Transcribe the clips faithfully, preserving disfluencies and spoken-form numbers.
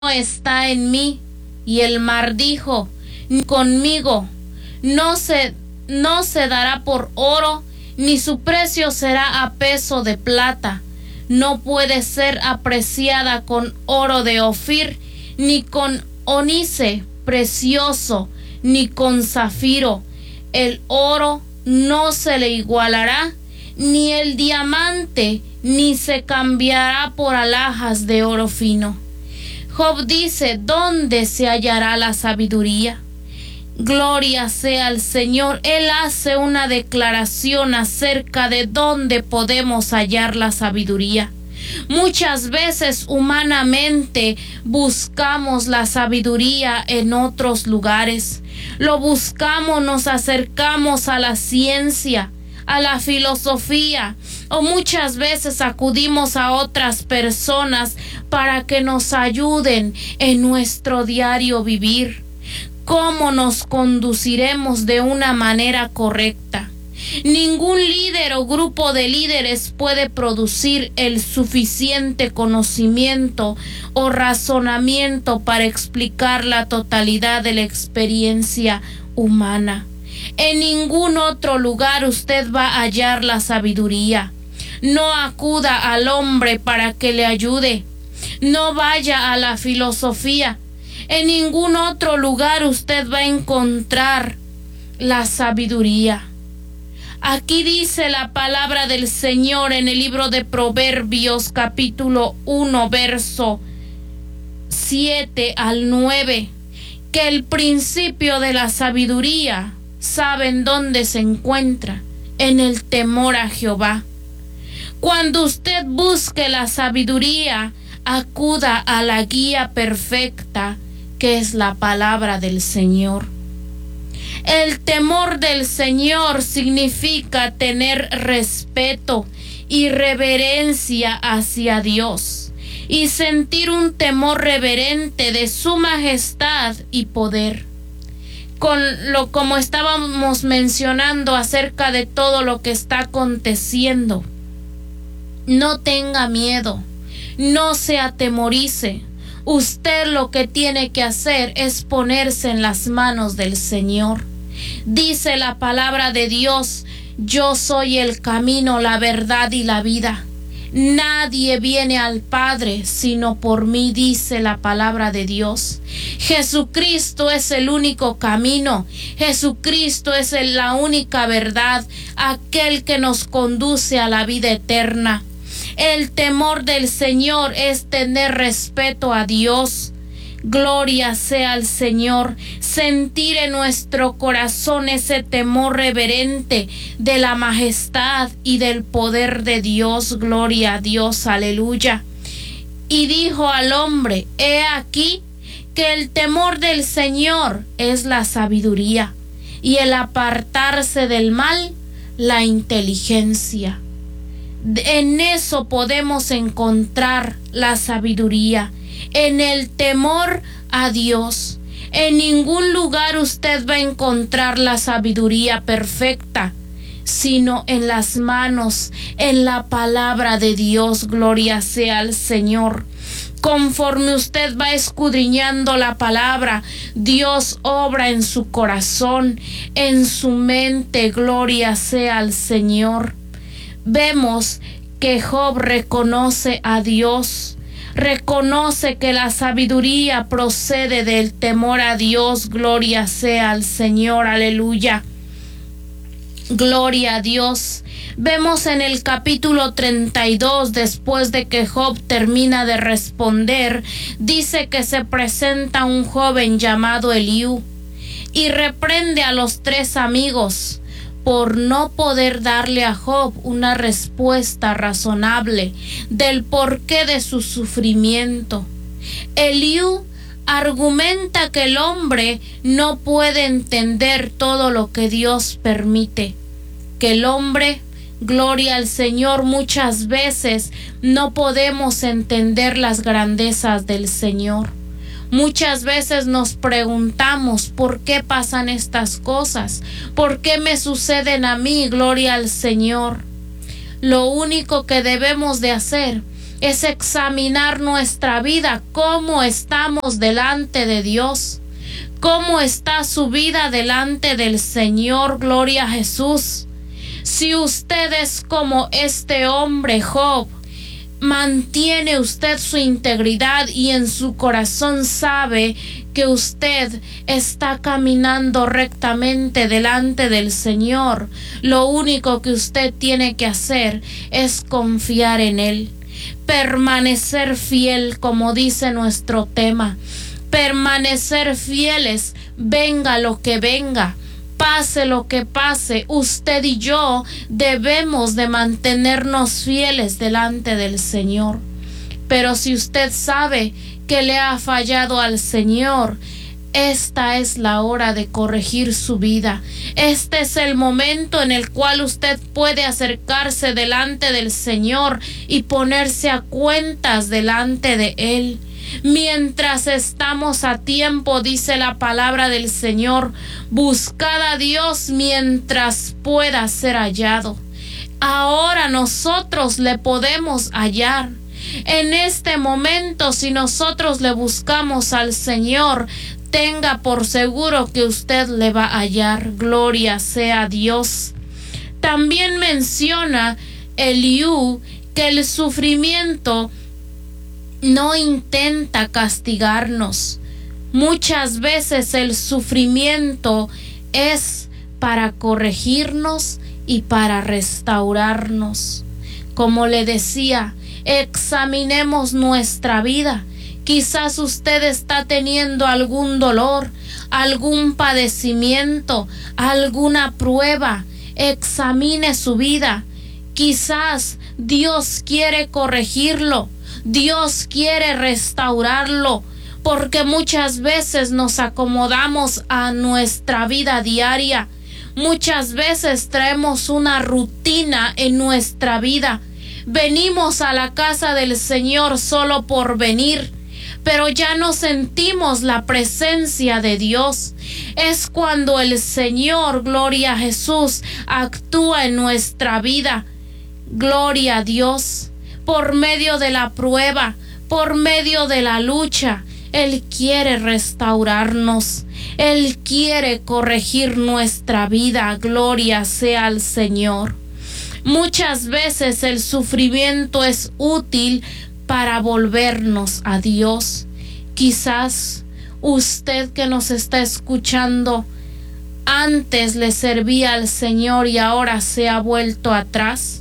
está en mí. Y el mar dijo: conmigo no se, no se dará por oro, ni su precio será a peso de plata. No puede ser apreciada con oro de Ofir, ni con ónice precioso, ni con zafiro. El oro no se le igualará, ni el diamante, ni se cambiará por alhajas de oro fino. Job dice: ¿dónde se hallará la sabiduría? Gloria sea al Señor. Él hace una declaración acerca de dónde podemos hallar la sabiduría. Muchas veces humanamente buscamos la sabiduría en otros lugares. Lo buscamos, nos acercamos a la ciencia, a la filosofía, o muchas veces acudimos a otras personas para que nos ayuden en nuestro diario vivir. ¿Cómo nos conduciremos de una manera correcta? Ningún líder o grupo de líderes puede producir el suficiente conocimiento o razonamiento para explicar la totalidad de la experiencia humana. En ningún otro lugar usted va a hallar la sabiduría. No acuda al hombre para que le ayude. No vaya a la filosofía. En ningún otro lugar usted va a encontrar la sabiduría. Aquí dice la palabra del Señor en el libro de Proverbios, capítulo uno, verso siete al nueve, que el principio de la sabiduría, ¿saben dónde se encuentra? En el temor a Jehová. Cuando usted busque la sabiduría, acuda a la guía perfecta, que es la palabra del Señor. El temor del Señor significa tener respeto y reverencia hacia Dios, y sentir un temor reverente de su majestad y poder. Con lo como estábamos mencionando acerca de todo lo que está aconteciendo, no tenga miedo, no se atemorice. Usted lo que tiene que hacer es ponerse en las manos del Señor. Dice la palabra de Dios: yo soy el camino, la verdad y la vida. Nadie viene al Padre sino por mí, dice la palabra de Dios. Jesucristo es el único camino. Jesucristo es la única verdad, aquel que nos conduce a la vida eterna. El temor del Señor es tener respeto a Dios. Gloria sea al Señor. Sentir en nuestro corazón ese temor reverente de la majestad y del poder de Dios. Gloria a Dios, aleluya. Y dijo al hombre: he aquí que el temor del Señor es la sabiduría, y el apartarse del mal, la inteligencia. En eso podemos encontrar la sabiduría, en el temor a Dios. En ningún lugar usted va a encontrar la sabiduría perfecta, sino en las manos, en la palabra de Dios. Gloria sea al Señor. Conforme usted va escudriñando la palabra, Dios obra en su corazón, en su mente. Gloria sea al Señor. Vemos que Job reconoce a Dios, reconoce que la sabiduría procede del temor a Dios. Gloria sea al Señor, aleluya. Gloria a Dios. Vemos en el capítulo treinta y dos, después de que Job termina de responder, dice que se presenta un joven llamado Eliú y reprende a los tres amigos por no poder darle a Job una respuesta razonable del porqué de su sufrimiento. Eliú argumenta que el hombre no puede entender todo lo que Dios permite, que el hombre, gloria al Señor, muchas veces no podemos entender las grandezas del Señor. Muchas veces nos preguntamos: ¿por qué pasan estas cosas? ¿Por qué me suceden a mí? Gloria al Señor. Lo único que debemos de hacer es examinar nuestra vida, cómo estamos delante de Dios, cómo está su vida delante del Señor. Gloria a Jesús. Si usted es como este hombre Job, mantiene usted su integridad y en su corazón sabe que usted está caminando rectamente delante del Señor, lo único que usted tiene que hacer es confiar en Él, permanecer fiel, como dice nuestro tema, permanecer fieles, venga lo que venga, pase lo que pase. Usted y yo debemos de mantenernos fieles delante del Señor. Pero si usted sabe que le ha fallado al Señor, esta es la hora de corregir su vida. Este es el momento en el cual usted puede acercarse delante del Señor y ponerse a cuentas delante de Él. Mientras estamos a tiempo, dice la palabra del Señor, buscad a Dios mientras pueda ser hallado. Ahora nosotros le podemos hallar. En este momento, si nosotros le buscamos al Señor, tenga por seguro que usted le va a hallar. Gloria sea a Dios. También menciona Eliú que el sufrimiento no intenta castigarnos. Muchas veces el sufrimiento es para corregirnos y para restaurarnos. Como le decía, examinemos nuestra vida. Quizás usted está teniendo algún dolor, algún padecimiento, alguna prueba. Examine su vida. Quizás Dios quiere corregirlo. Dios quiere restaurarlo, porque muchas veces nos acomodamos a nuestra vida diaria. Muchas veces traemos una rutina en nuestra vida. Venimos a la casa del Señor solo por venir, pero ya no sentimos la presencia de Dios. Es cuando el Señor, gloria a Jesús, actúa en nuestra vida. Gloria a Dios. Por medio de la prueba, por medio de la lucha, Él quiere restaurarnos. Él quiere corregir nuestra vida. Gloria sea al Señor. Muchas veces el sufrimiento es útil para volvernos a Dios. Quizás usted que nos está escuchando antes le servía al Señor y ahora se ha vuelto atrás.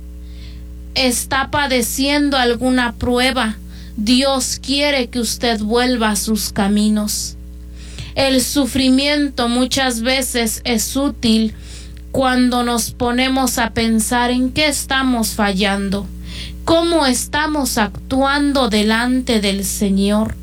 Está padeciendo alguna prueba. Dios quiere que usted vuelva a sus caminos. El sufrimiento muchas veces es útil cuando nos ponemos a pensar en qué estamos fallando, cómo estamos actuando delante del Señor.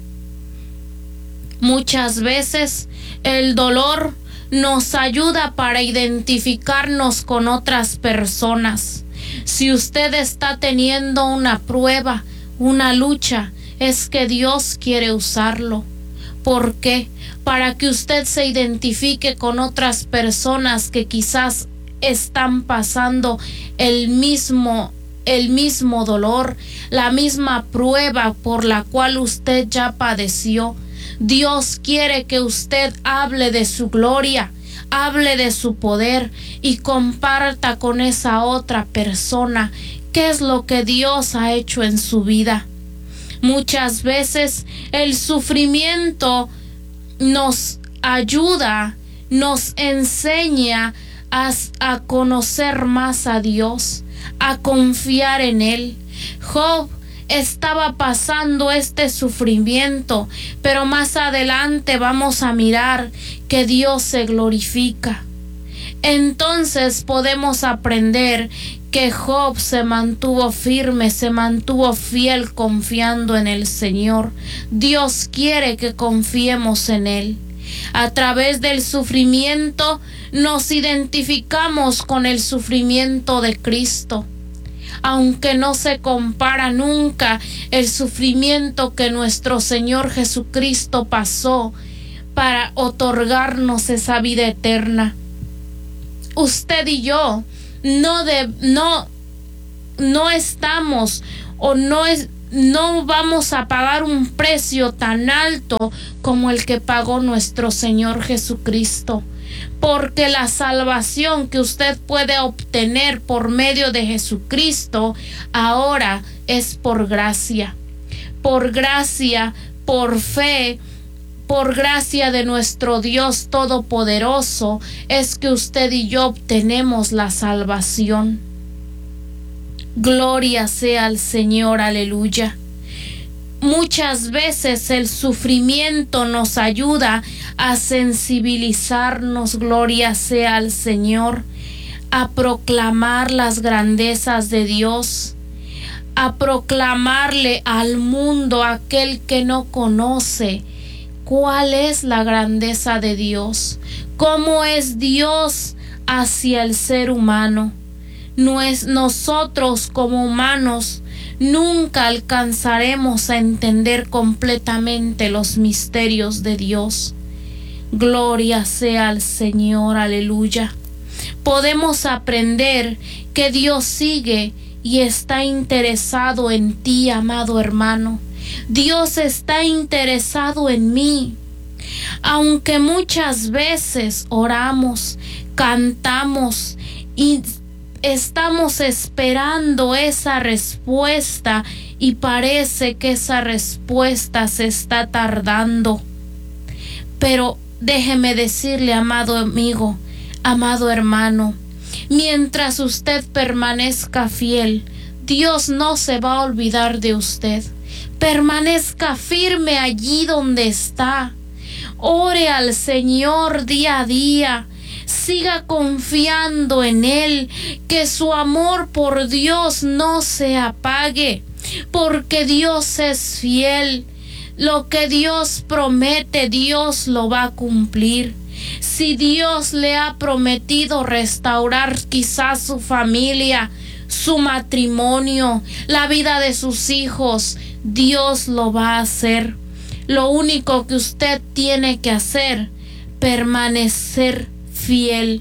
Muchas veces el dolor nos ayuda para identificarnos con otras personas. Si usted está teniendo una prueba, una lucha, es que Dios quiere usarlo. ¿Por qué? Para que usted se identifique con otras personas que quizás están pasando el mismo, el mismo dolor, la misma prueba por la cual usted ya padeció. Dios quiere que usted hable de su gloria, hable de su poder y comparta con esa otra persona qué es lo que Dios ha hecho en su vida. Muchas veces el sufrimiento nos ayuda, nos enseña a, a conocer más a Dios, a confiar en Él. Job estaba pasando este sufrimiento, pero más adelante vamos a mirar que Dios se glorifica. Entonces podemos aprender que Job se mantuvo firme, se mantuvo fiel confiando en el Señor. Dios quiere que confiemos en Él. A través del sufrimiento nos identificamos con el sufrimiento de Cristo. Aunque no se compara nunca el sufrimiento que nuestro Señor Jesucristo pasó para otorgarnos esa vida eterna. Usted y yo no, de, no, no estamos o no es, no vamos a pagar un precio tan alto como el que pagó nuestro Señor Jesucristo. Porque la salvación que usted puede obtener por medio de Jesucristo ahora es por gracia. Por gracia, por fe, por gracia de nuestro Dios Todopoderoso, es que usted y yo obtenemos la salvación. Gloria sea al Señor, aleluya. Muchas veces el sufrimiento nos ayuda a sensibilizarnos, gloria sea al Señor, a proclamar las grandezas de Dios, a proclamarle al mundo, a aquel que no conoce, cuál es la grandeza de Dios, cómo es Dios hacia el ser humano. No es nosotros como humanos nunca alcanzaremos a entender completamente los misterios de Dios. Gloria sea al Señor, aleluya. Podemos aprender que Dios sigue y está interesado en ti, amado hermano. Dios está interesado en mí. Aunque muchas veces oramos, cantamos y estamos esperando esa respuesta y parece que esa respuesta se está tardando. Pero déjeme decirle, amado amigo, amado hermano, mientras usted permanezca fiel, Dios no se va a olvidar de usted. Permanezca firme allí donde está. Ore al Señor día a día. Siga confiando en Él, que su amor por Dios no se apague, porque Dios es fiel. Lo que Dios promete, Dios lo va a cumplir. Si Dios le ha prometido restaurar quizás su familia, su matrimonio, la vida de sus hijos, Dios lo va a hacer. Lo único que usted tiene que hacer, permanecer fiel,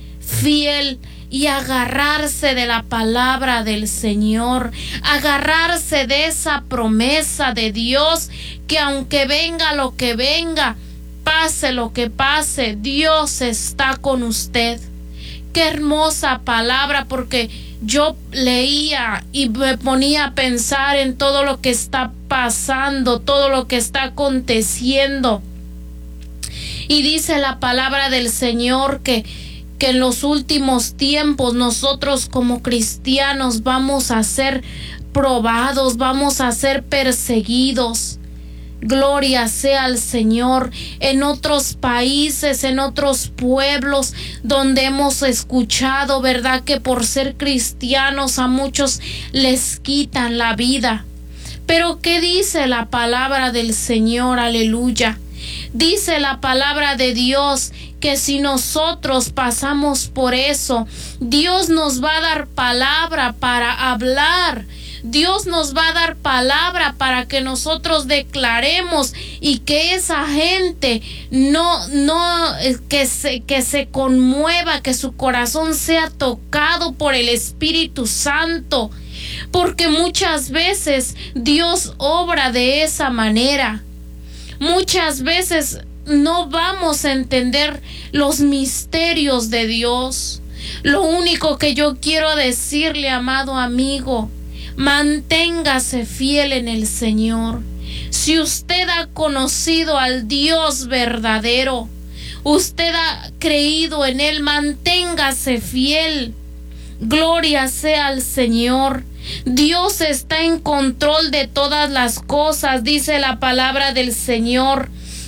fiel y agarrarse de la palabra del Señor, agarrarse de esa promesa de Dios, que aunque venga lo que venga, pase lo que pase, Dios está con usted. Qué hermosa palabra, porque yo leía y me ponía a pensar en todo lo que está pasando, todo lo que está aconteciendo. Y dice la palabra del Señor que, que en los últimos tiempos nosotros como cristianos vamos a ser probados, vamos a ser perseguidos. Gloria sea al Señor. En otros países, en otros pueblos donde hemos escuchado, ¿verdad?, que por ser cristianos a muchos les quitan la vida. Pero ¿qué dice la palabra del Señor? Aleluya. Dice la palabra de Dios que si nosotros pasamos por eso, Dios nos va a dar palabra para hablar. Dios nos va a dar palabra para que nosotros declaremos y que esa gente no, no, que se, que se conmueva, que su corazón sea tocado por el Espíritu Santo. Porque muchas veces Dios obra de esa manera. Muchas veces no vamos a entender los misterios de Dios. Lo único que yo quiero decirle, amado amigo, manténgase fiel en el Señor. Si usted ha conocido al Dios verdadero, usted ha creído en Él, manténgase fiel. Gloria sea al Señor. Dios está en control de todas las cosas, dice la palabra del Señor.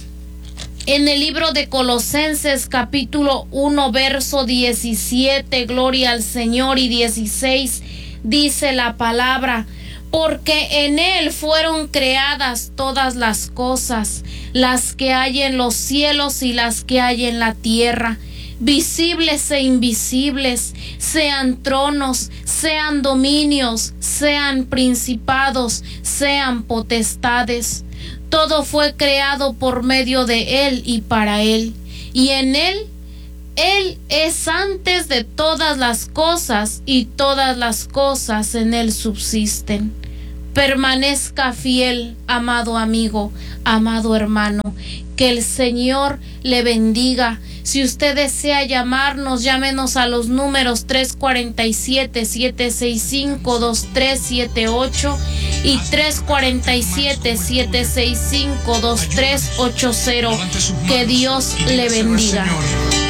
En el libro de Colosenses capítulo uno verso diecisiete, gloria al Señor, y dieciséis, dice la palabra: porque en Él fueron creadas todas las cosas, las que hay en los cielos y las que hay en la tierra, visibles e invisibles, sean tronos, sean dominios, sean principados, sean potestades. Todo fue creado por medio de Él y para Él. Y en Él, Él es antes de todas las cosas, y todas las cosas en Él subsisten. Permanezca fiel, amado amigo, amado hermano. Que el Señor le bendiga. Si usted desea llamarnos, llámenos a los números tres cuatro siete, siete seis cinco, dos tres siete ocho y tres cuatro siete, siete seis cinco, dos tres ocho cero. Que Dios le bendiga.